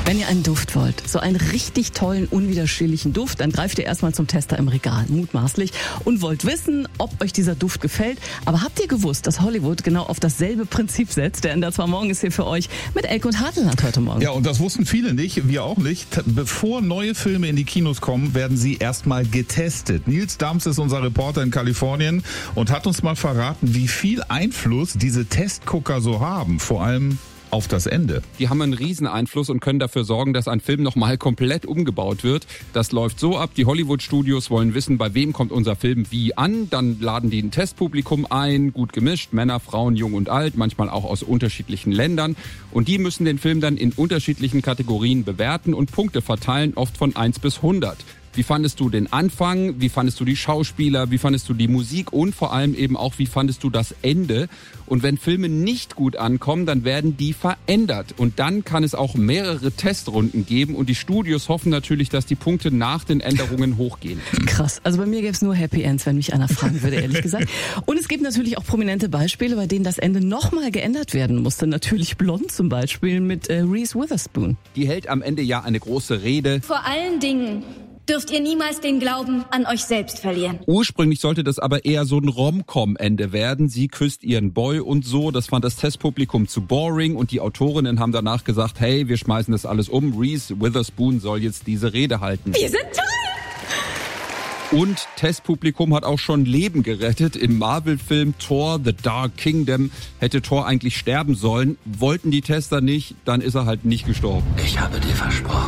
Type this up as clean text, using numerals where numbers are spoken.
Wenn ihr einen Duft wollt, so einen richtig tollen, unwiderstehlichen Duft, dann greift ihr erstmal zum Tester im Regal, mutmaßlich, und wollt wissen, ob euch dieser Duft gefällt. Aber habt ihr gewusst, dass Hollywood genau auf dasselbe Prinzip setzt? Der NDR 2 Morgen ist hier für euch mit Elke und Hartland heute Morgen. Ja, und das wussten viele nicht, wir auch nicht. Bevor neue Filme in die Kinos kommen, werden sie erstmal getestet. Nils Dams ist unser Reporter in Kalifornien und hat uns mal verraten, wie viel Einfluss diese Testgucker so haben. Vor allem auf das Ende. Die haben einen riesen Einfluss und können dafür sorgen, dass ein Film nochmal komplett umgebaut wird. Das läuft so ab, die Hollywood-Studios wollen wissen, bei wem kommt unser Film wie an. Dann laden die ein Testpublikum ein, gut gemischt, Männer, Frauen, jung und alt, manchmal auch aus unterschiedlichen Ländern. Und die müssen den Film dann in unterschiedlichen Kategorien bewerten und Punkte verteilen, oft von 1 bis 100. Wie fandest du den Anfang? Wie fandest du die Schauspieler? Wie fandest du die Musik? Und vor allem eben auch, wie fandest du das Ende? Und wenn Filme nicht gut ankommen, dann werden die verändert. Und dann kann es auch mehrere Testrunden geben. Und die Studios hoffen natürlich, dass die Punkte nach den Änderungen hochgehen. Krass. Also bei mir gäbe es nur Happy Ends, wenn mich einer fragen würde, ehrlich gesagt. Und es gibt natürlich auch prominente Beispiele, bei denen das Ende nochmal geändert werden musste. Natürlich Blond zum Beispiel mit Reese Witherspoon. Die hält am Ende ja eine große Rede. Vor allen Dingen dürft ihr niemals den Glauben an euch selbst verlieren. Ursprünglich sollte das aber eher so ein Rom-Com-Ende werden. Sie küsst ihren Boy und so. Das fand das Testpublikum zu boring und die Autorinnen haben danach gesagt, hey, wir schmeißen das alles um. Reese Witherspoon soll jetzt diese Rede halten. Wir sind toll! Und Testpublikum hat auch schon Leben gerettet. Im Marvel-Film Thor: The Dark Kingdom hätte Thor eigentlich sterben sollen. Wollten die Tester nicht, dann ist er halt nicht gestorben. Ich habe dir versprochen,